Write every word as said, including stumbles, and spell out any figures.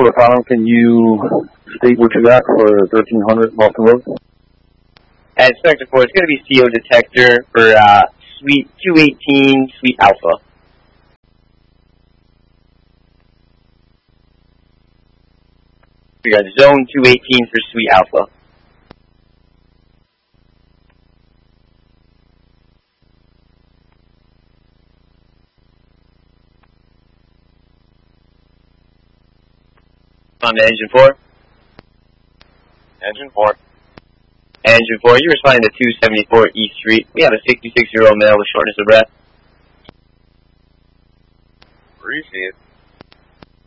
for the following, can you state what you got for thirteen hundred Boston Road? At Spectre four, it's going to be C O detector for uh, Suite two eighteen, Suite Alpha. We got Zone two eighteen for Suite Alpha. On to Engine four. Engine four. Engine four, you're responding to two seventy-four East Street. We have a sixty-six-year-old male with shortness of breath. Receive.